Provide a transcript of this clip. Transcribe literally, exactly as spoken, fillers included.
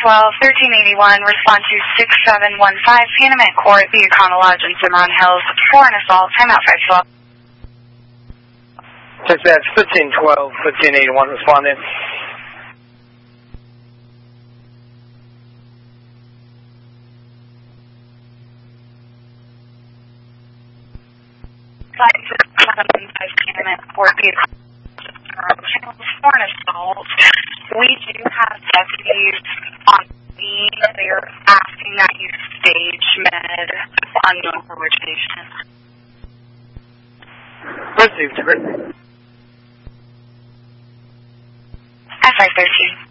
twelve, thirteen eighty-one, respond to six seven one five, Panamint Court, the Econo Lodge in Cimarron Hills, for an assault, timeout five twelve. Dispatch fifteen twelve, fifteen eighty-one, responding. Flight six seven one five, Panamint Court, the Econo Hills, for an assault. We do have deputies on scene. They are asking that you stage med unknown for which patient. Received. F I thirteen.